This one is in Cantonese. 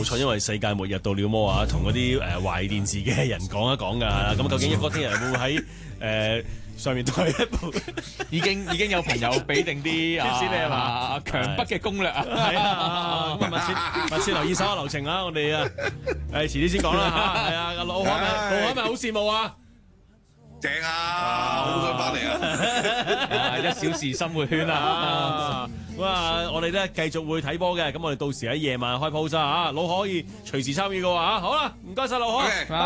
冇錯，因為世界末日到了麼啊，同嗰啲壞電視嘅人講一講㗎。咁究竟一哥聽日會唔會喺上面推一部？ 已經有朋友俾定啲貼士你係嘛？ 強北嘅攻略啊！ 係啊，咁密切留意手下留情啊！我哋遲啲先講啦嚇。係啊，老海咪好羨慕啊！ 正啊，好想翻嚟啊 ！1小時生活圈啊！ 哇！我哋咧繼續會睇波嘅，咁我哋到時喺夜晚開 pause 啊！老海可以隨時參與嘅喎嚇。好啦，唔該晒老海。